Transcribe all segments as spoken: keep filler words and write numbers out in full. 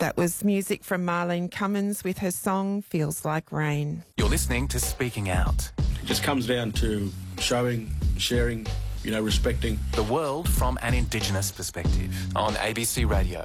That was music from Marlene Cummins with her song Feels Like Rain. You're listening to Speaking Out. It just comes down to showing, sharing, you know, respecting. The world from an Indigenous perspective on A B C Radio.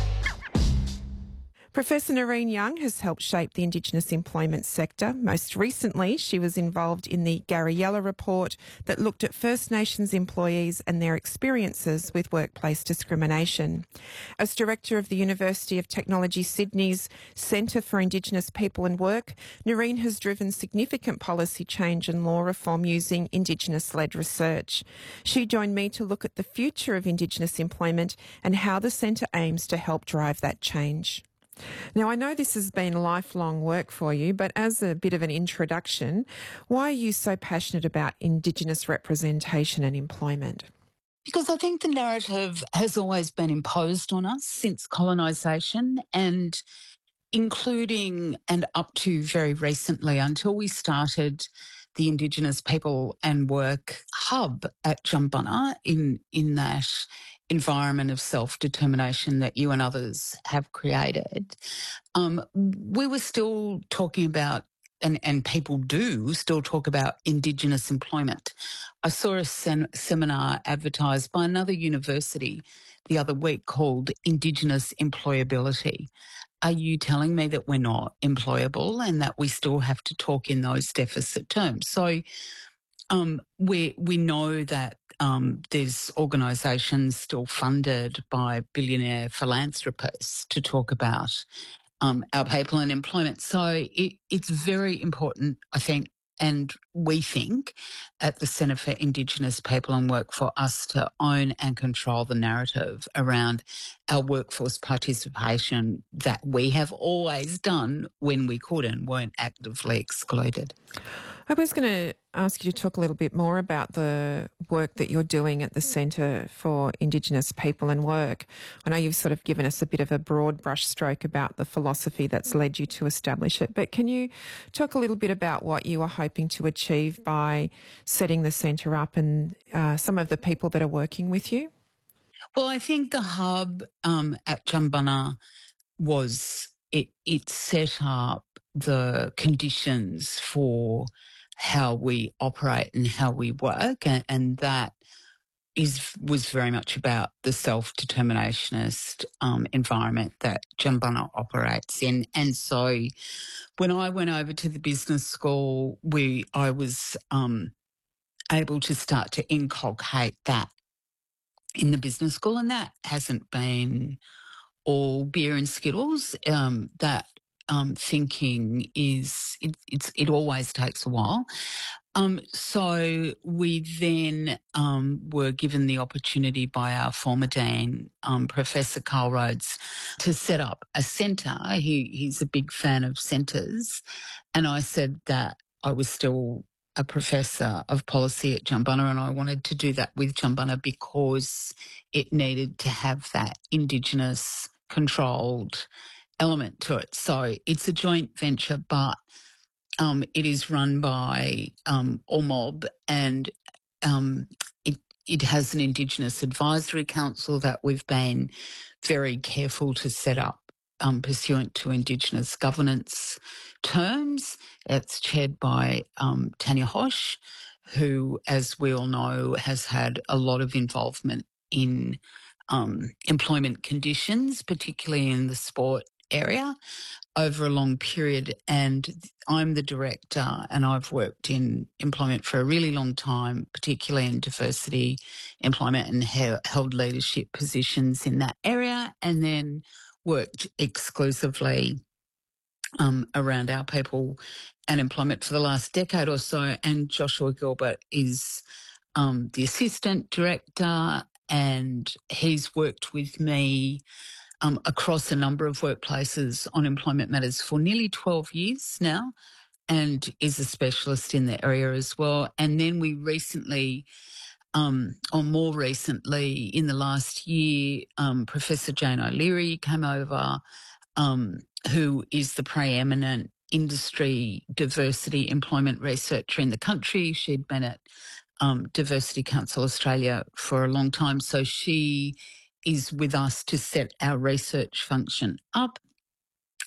Professor Noreen Young has helped shape the Indigenous employment sector. Most recently, she was involved in the Garriella report that looked at First Nations employees and their experiences with workplace discrimination. As Director of the University of Technology Sydney's Centre for Indigenous People and Work, Noreen has driven significant policy change and law reform using Indigenous-led research. She joined me to look at the future of Indigenous employment and how the centre aims to help drive that change. Now, I know this has been lifelong work for you, but as a bit of an introduction, why are you so passionate about Indigenous representation and employment? Because I think the narrative has always been imposed on us since colonisation, and including and up to very recently, until we started the Indigenous People and Work Hub at Jumbunna in, in that environment of self-determination that you and others have created, um, we were still talking about, and, and people do still talk about, Indigenous employment. I saw a sen- seminar advertised by another university the other week called Indigenous Employability. Are you telling me that we're not employable and that we still have to talk in those deficit terms? So um, we we know that um, there's organisations still funded by billionaire philanthropists to talk about um, our people and employment. So it, it's very important, I think, and we think at the Centre for Indigenous People and Work, for us to own and control the narrative around our workforce participation that we have always done when we could and weren't actively excluded. I was going to ask you to talk a little bit more about the work that you're doing at the Centre for Indigenous People and Work. I know you've sort of given us a bit of a broad brushstroke about the philosophy that's led you to establish it, but can you talk a little bit about what you are hoping to achieve by setting the centre up and uh, some of the people that are working with you? Well, I think the hub um, at Jumbunna was, it, it set up the conditions for how we operate and how we work, and, and that is was very much about the self-determinationist um, environment that Jumbunna operates in. And so when I went over to the business school, we I was um, able to start to inculcate that in the business school, and that hasn't been all beer and Skittles. Um, that Um, thinking is, it, it's, it always takes a while. Um, so we then um, were given the opportunity by our former dean, um, Professor Carl Rhodes, to set up a centre. He, he's a big fan of centres. And I said that I was still a professor of policy at Jumbunna and I wanted to do that with Jumbunna because it needed to have that Indigenous controlled element to it. So it's a joint venture, but um, it is run by um, Ormob, and um, it, it has an Indigenous Advisory Council that we've been very careful to set up um, pursuant to Indigenous governance terms. It's chaired by um, Tanya Hosh, who, as we all know, has had a lot of involvement in um, employment conditions, particularly in the sport area, over a long period. And I'm the director and I've worked in employment for a really long time, particularly in diversity employment, and he- held leadership positions in that area, and then worked exclusively um, around our people and employment for the last decade or so. And Joshua Gilbert is um, the assistant director, and he's worked with me Um, across a number of workplaces on employment matters for nearly twelve years now, and is a specialist in the area as well. And then we recently, um, or more recently in the last year, um, Professor Jane O'Leary came over, um, who is the preeminent industry diversity employment researcher in the country. She'd been at um, Diversity Council Australia for a long time, so she is with us to set our research function up.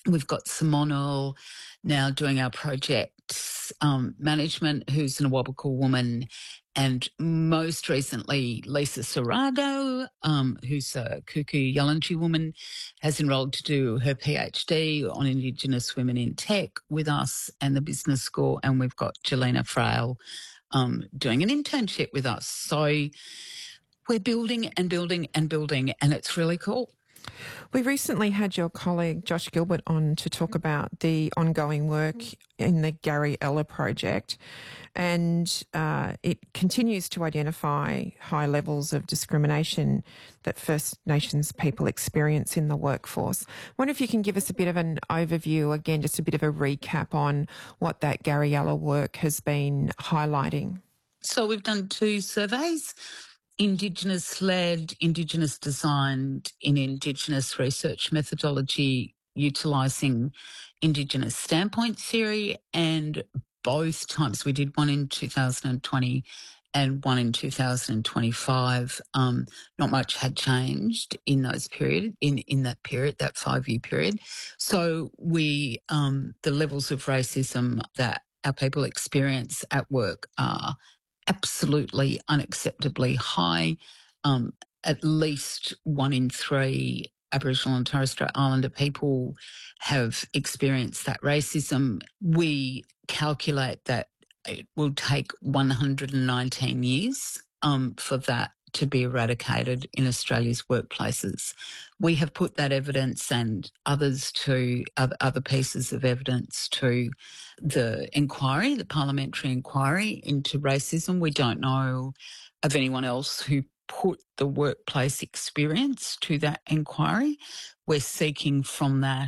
We've got Simone Earl now doing our projects um, management, who's an Awabakal woman, and most recently Lisa Sarago, um, who's a Kuku Yalanji woman, has enrolled to do her PhD on Indigenous women in tech with us and the business school, and we've got Jelena Frail um, doing an internship with us. So we're building and building and building, and it's really cool. We recently had your colleague Josh Gilbert on to talk about the ongoing work in the Gary Ella project, and uh, it continues to identify high levels of discrimination that First Nations people experience in the workforce. I wonder if you can give us a bit of an overview, again, just a bit of a recap on what that Gary Ella work has been highlighting. So we've done two surveys. Indigenous-led, Indigenous-designed in Indigenous research methodology utilising Indigenous standpoint theory, and both times we did one in two thousand twenty and one in two thousand twenty-five. Um, not much had changed in those period in in that period, that five-year period. So we um, the levels of racism that our people experience at work are absolutely unacceptably high. Um, at least one in three Aboriginal and Torres Strait Islander people have experienced that racism. We calculate that it will take one hundred nineteen years um, for that to be eradicated in Australia's workplaces. We have put that evidence and others to other, other pieces of evidence to the inquiry, the parliamentary inquiry into racism. We don't know of anyone else who put the workplace experience to that inquiry. We're seeking from that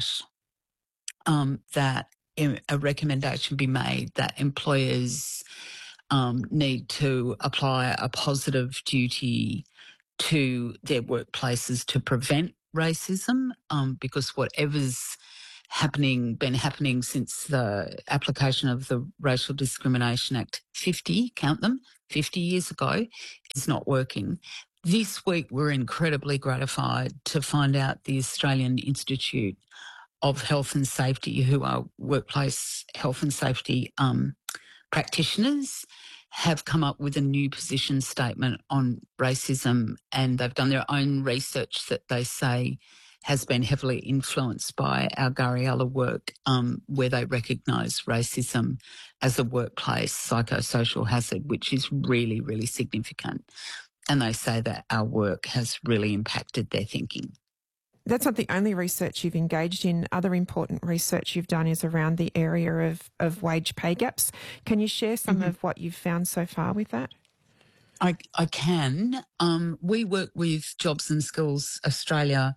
um, that a recommendation be made that employers um, need to apply a positive duty to their workplaces to prevent racism, um, because whatever's happening, been happening since the application of the Racial Discrimination Act fifty, count them, fifty years ago, is not working. This week, we're incredibly gratified to find out the Australian Institute of Health and Safety, who are workplace health and safety um, practitioners, have come up with a new position statement on racism, and they've done their own research that they say has been heavily influenced by our Gary Ella work, um, where they recognise racism as a workplace psychosocial hazard, which is really, really significant. And they say that our work has really impacted their thinking. That's not the only research you've engaged in. Other important research you've done is around the area of, of wage pay gaps. Can you share some mm-hmm. of what you've found so far with that? I, I can. Um, we work with Jobs and Skills Australia.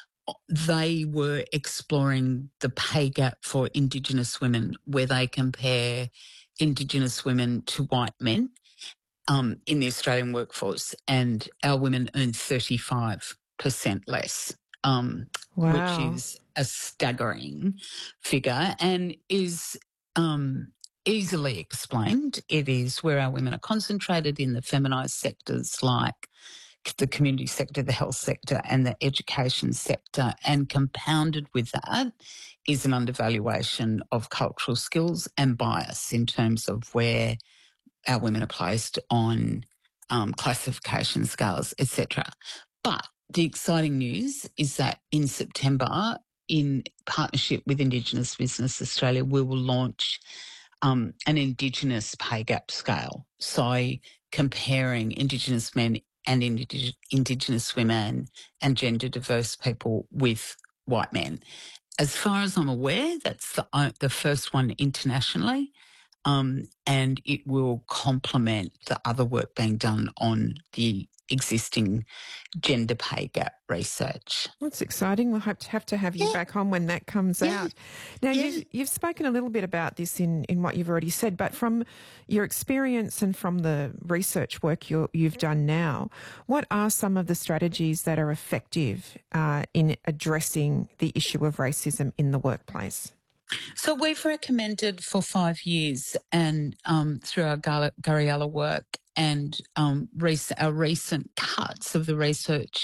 They were exploring the pay gap for Indigenous women, where they compare Indigenous women to white men um, in the Australian workforce, and our women earn thirty-five percent less. Um, wow. Which is a staggering figure and is um, easily explained. It is where our women are concentrated in the feminised sectors like the community sector, the health sector and the education sector, and compounded with that is an undervaluation of cultural skills and bias in terms of where our women are placed on um, classification scales, et cetera. But the exciting news is that in September, in partnership with Indigenous Business Australia, we will launch um, an Indigenous pay gap scale. So comparing Indigenous men and Indig- Indigenous women and gender diverse people with white men. As far as I'm aware, that's the, uh, the first one internationally. Um, and it will complement the other work being done on the existing gender pay gap research. That's exciting. We'll have to have, to have you yeah. back on when that comes yeah. out. Now, yeah. you've, you've spoken a little bit about this in, in what you've already said, but from your experience and from the research work you're, you've done now, what are some of the strategies that are effective uh, in addressing the issue of racism in the workplace? So we've recommended for five years and um, through our Gary Ella work and um, rec- our recent cuts of the research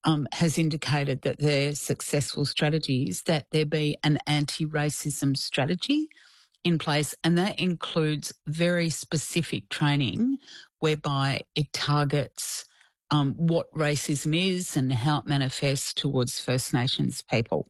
um, has indicated that their successful strategies, that there be an anti-racism strategy in place, and that includes very specific training whereby it targets um, what racism is and how it manifests towards First Nations people.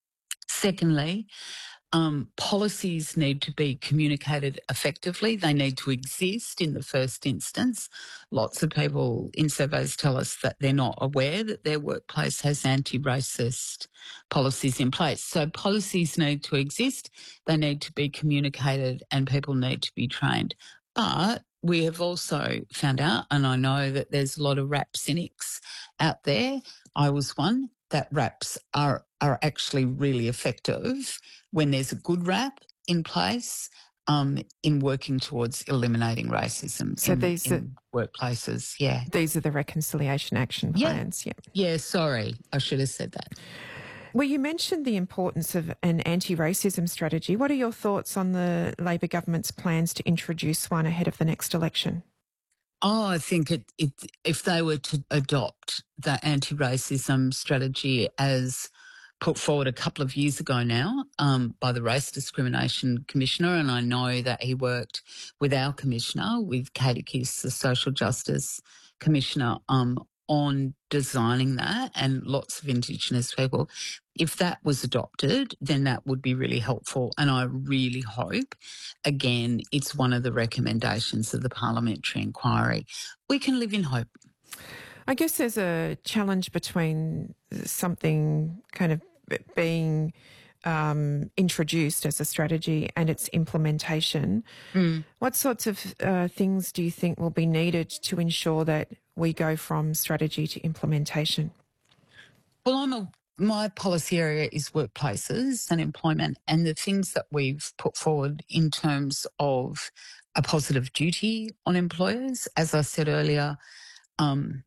Secondly, Um, policies need to be communicated effectively. They need to exist in the first instance. Lots of people in surveys tell us that they're not aware that their workplace has anti-racist policies in place. So policies need to exist, they need to be communicated, and people need to be trained. But we have also found out, and I know that there's a lot of rap cynics out there. I was one. That raps are are actually really effective when there's a good rap in place um, in working towards eliminating racism So in, these in workplaces. Yeah. These are the reconciliation action Yeah. plans. Yeah. Yeah, sorry. I should have said that. Well, you mentioned the importance of an anti-racism strategy. What are your thoughts on the Labor government's plans to introduce one ahead of the next election? Oh, I think it, it, if they were to adopt the anti-racism strategy as put forward a couple of years ago now um, by the Race Discrimination Commissioner, and I know that he worked with our Commissioner, with Katie Kiss, the Social Justice Commissioner, um, on designing that, and lots of Indigenous people. If that was adopted, then that would be really helpful. And I really hope, again, it's one of the recommendations of the parliamentary inquiry. We can live in hope. I guess there's a challenge between something kind of being um, introduced as a strategy and its implementation. Mm. What sorts of uh, things do you think will be needed to ensure that we go from strategy to implementation? Well, I'm a, my policy area is workplaces and employment, and the things that we've put forward in terms of a positive duty on employers, as I said earlier, um,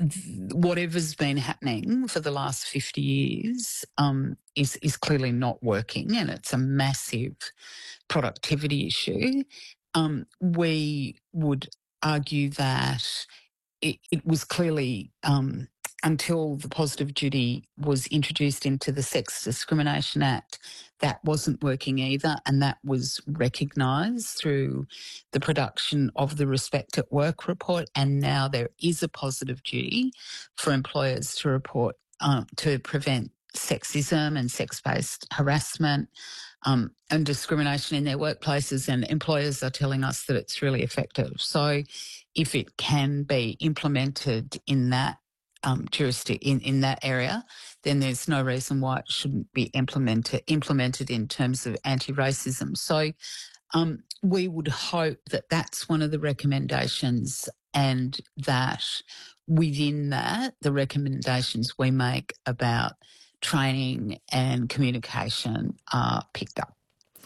whatever's been happening for the last fifty years um, is, is clearly not working, and it's a massive productivity issue. Um, we would argue that it, it was clearly, um, until the positive duty was introduced into the Sex Discrimination Act, that wasn't working either, and that was recognised through the production of the Respect at Work report, and now there is a positive duty for employers to report um, to prevent sexism and sex-based harassment um, and discrimination in their workplaces, and employers are telling us that it's really effective. So if it can be implemented in that Um, jurisdiction in, in that area, then there's no reason why it shouldn't be implemented implemented in terms of anti-racism. So um, we would hope that that's one of the recommendations, and that within that, the recommendations we make about training and communication are picked up.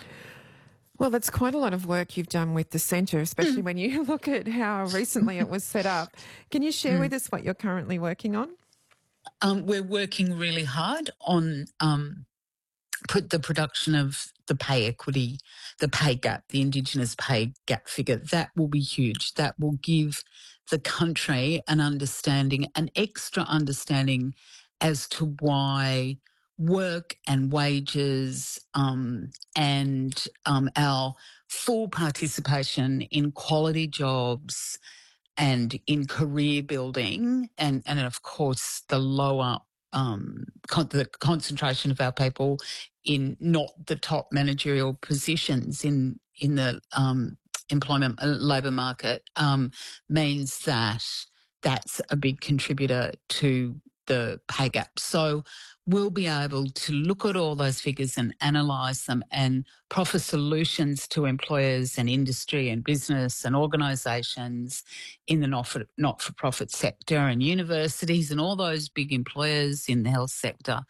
Well, that's quite a lot of work you've done with the centre, especially when you look at how recently it was set up. Can you share mm. with us what you're currently working on? Um, we're working really hard on um, put the production of the pay equity, the pay gap, the Indigenous pay gap figure. That will be huge. That will give the country an understanding, an extra understanding as to why work and wages um, and um, our full participation in quality jobs and in career building, and, and of course the lower um, con- the concentration of our people in not the top managerial positions in in the um, employment uh, labour market um, means that that's a big contributor to the pay gap. So we'll be able to look at all those figures and analyse them and proffer solutions to employers and industry and business and organisations in the not-for, not-for-profit sector and universities and all those big employers in the health sector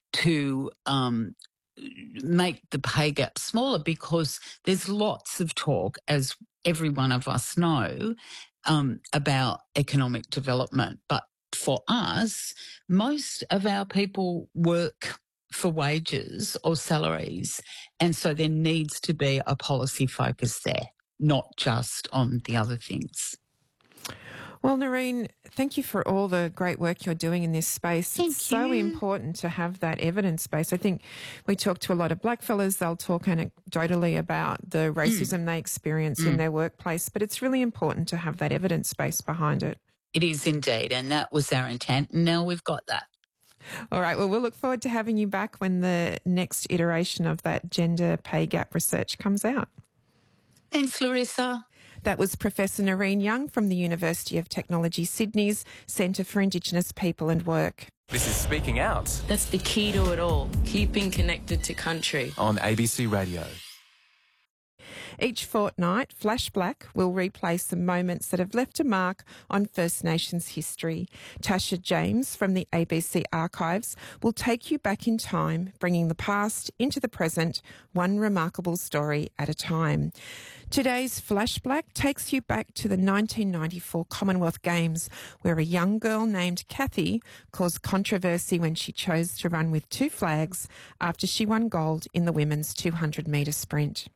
to um, make the pay gap smaller, because there's lots of talk, as every one of us know, um, about economic development. But for us, most of our people work for wages or salaries, and so there needs to be a policy focus there, not just on the other things. Well, Noreen, thank you for all the great work you're doing in this space. Thank it's so you. important to have that evidence base. I think we talk to a lot of blackfellas, they'll talk anecdotally about the racism mm. they experience mm. in their workplace, but it's really important to have that evidence base behind it. It is indeed, and that was our intent, and now we've got that. All right, well, we'll look forward to having you back when the next iteration of that gender pay gap research comes out. Thanks, Larissa. That was Professor Noreen Young from the University of Technology Sydney's Centre for Indigenous People and Work. This is Speaking Out. That's the key to it all, keeping connected to country. On A B C Radio. Each fortnight, Flash Black will replay some moments that have left a mark on First Nations history. Tasha James from the A B C Archives will take you back in time, bringing the past into the present, one remarkable story at a time. Today's Flash Black takes you back to the nineteen ninety-four Commonwealth Games, where a young girl named Kathy caused controversy when she chose to run with two flags after she won gold in the women's two hundred metre sprint.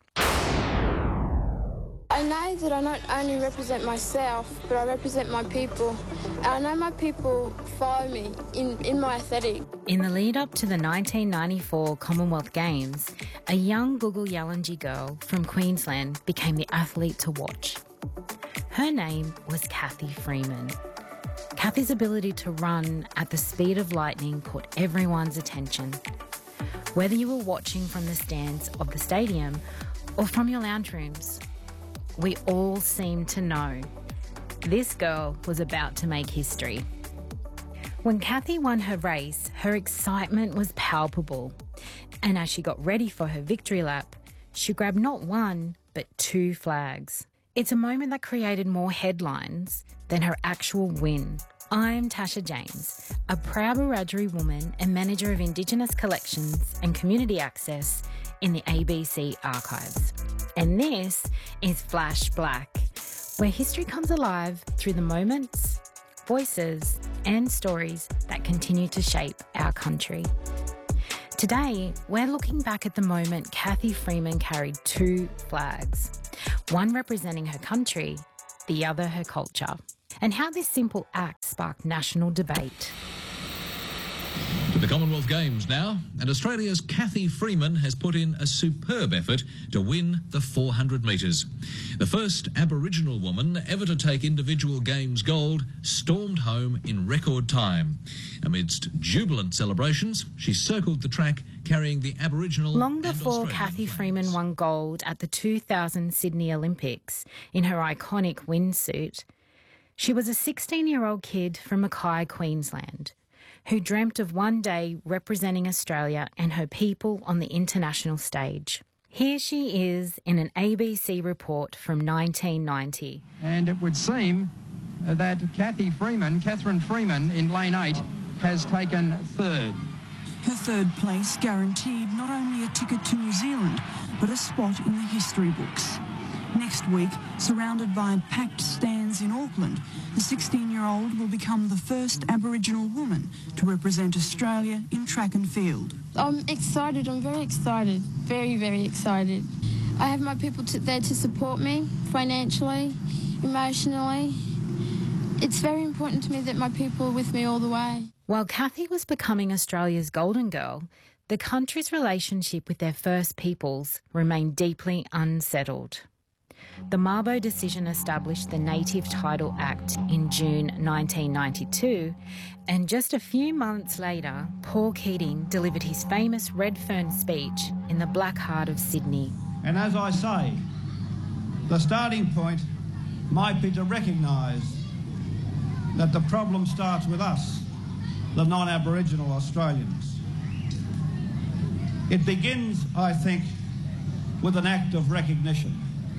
I know that I not only represent myself, but I represent my people. And I know my people follow me in, in my aesthetic. In the lead up to the nineteen ninety-four Commonwealth Games, a young Google Yalanji girl from Queensland became the athlete to watch. Her name was Cathy Freeman. Cathy's ability to run at the speed of lightning caught everyone's attention. Whether you were watching from the stands of the stadium or from your lounge rooms, we all seemed to know this girl was about to make history. When Cathy won her race, her excitement was palpable. And as she got ready for her victory lap, she grabbed not one, but two flags. It's a moment that created more headlines than her actual win. I'm Tasha James, a proud Wiradjuri woman and manager of Indigenous collections and community access in the A B C Archives. And this is Flash Black, where history comes alive through the moments, voices, and stories that continue to shape our country. Today, we're looking back at the moment Cathy Freeman carried two flags, one representing her country, the other her culture, and how this simple act sparked national debate. To the Commonwealth Games now, and Australia's Cathy Freeman has put in a superb effort to win the four hundred metres. The first Aboriginal woman ever to take individual games gold stormed home in record time. Amidst jubilant celebrations, she circled the track carrying the Aboriginal Long before and Cathy flags. Freeman won gold at the two thousand Sydney Olympics in her iconic windsuit, she was a sixteen-year-old kid from Mackay, Queensland, who dreamt of one day representing Australia and her people on the international stage. Here she is in an A B C report from nineteen ninety. And it would seem that Cathy Freeman, Catherine Freeman in lane eight, has taken third. Her third place guaranteed not only a ticket to New Zealand, but a spot in the history books. Next week, surrounded by packed stands in Auckland, the sixteen-year-old will become the first Aboriginal woman to represent Australia in track and field. I'm excited, I'm very excited, very, very excited. I have my people to, there to support me financially, emotionally. It's very important to me that my people are with me all the way. While Cathy was becoming Australia's golden girl, the country's relationship with their First Peoples remained deeply unsettled. The Mabo decision established the Native Title Act in June nineteen ninety-two, and just a few months later, Paul Keating delivered his famous Redfern speech in the Black Heart of Sydney. And as I say, the starting point might be to recognise that the problem starts with us, the non-Aboriginal Australians. It begins, I think, with an act of recognition.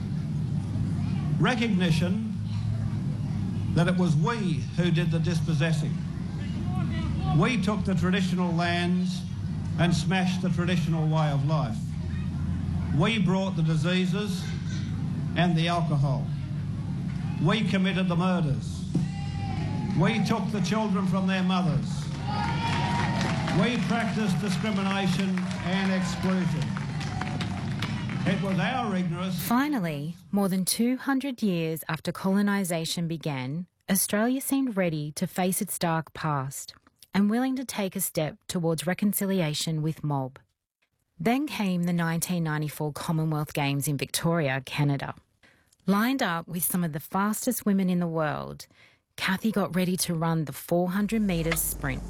Recognition that it was we who did the dispossessing. We took the traditional lands and smashed the traditional way of life. We brought the diseases and the alcohol. We committed the murders. We took the children from their mothers. We practiced discrimination and exclusion. It was our ignorance. Finally, more than two hundred years after colonisation began, Australia seemed ready to face its dark past and willing to take a step towards reconciliation with mob. Then came the nineteen ninety-four Commonwealth Games in Victoria, Canada. Lined up with some of the fastest women in the world, Kathy got ready to run the four hundred metres sprint.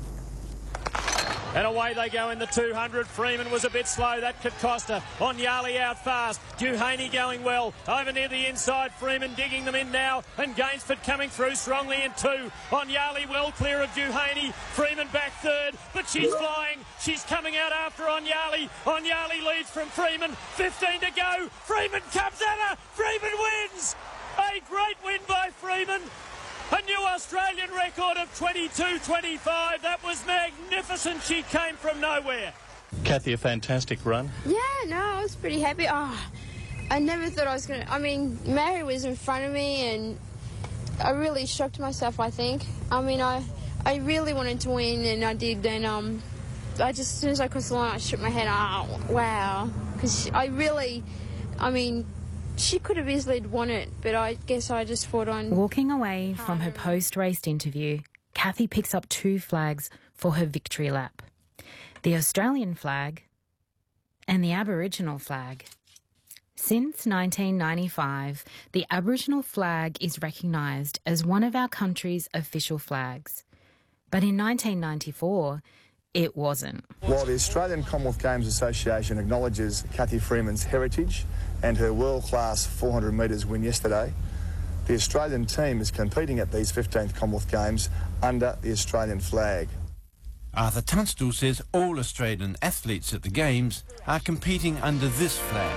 And away they go in the two hundred. Freeman was a bit slow. That could cost her. Onyali out fast. Duhaney going well. Over near the inside. Freeman digging them in now. And Gainsford coming through strongly in two. Onyali well clear of Duhaney. Freeman back third. But she's flying. She's coming out after Onyali. Onyali leads from Freeman. fifteen to go. Freeman comes at her. Freeman wins. A great win by Freeman. A new Australian record of twenty-two twenty-five. That was magnificent. She came from nowhere. Kathy, a fantastic run. Yeah, no, I was pretty happy. Oh, I never thought I was going to... I mean, Mary was in front of me and I really shocked myself, I think. I mean, I I really wanted to win and I did. And um, I just, as soon as I crossed the line, I shook my head. Oh, wow. Because I really... I mean... She could have easily won it, but I guess I just fought on. Walking away from her post-race interview, Kathy picks up two flags for her victory lap. The Australian flag and the Aboriginal flag. Since nineteen ninety-five, the Aboriginal flag is recognised as one of our country's official flags. But in nineteen ninety-four, it wasn't. While the Australian Commonwealth Games Association acknowledges Kathy Freeman's heritage and her world-class four hundred metres win yesterday, the Australian team is competing at these fifteenth Commonwealth Games under the Australian flag. Arthur Tunstall says all Australian athletes at the Games are competing under this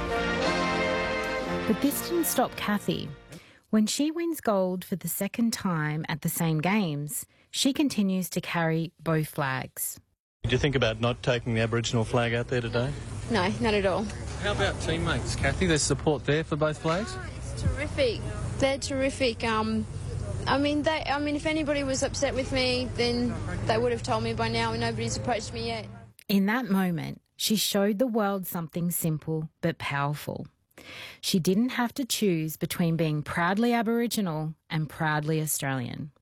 flag. But this didn't stop Kathy. When she wins gold for the second time at the same Games, she continues to carry both flags. Did you think about not taking the Aboriginal flag out there today? No, not at all. How about teammates, Kathy? There's support there for both flags? It's terrific. They're terrific. Um, I mean, they. I mean, if anybody was upset with me, then they would have told me by now, and nobody's approached me yet. In that moment, she showed the world something simple but powerful. She didn't have to choose between being proudly Aboriginal and proudly Australian.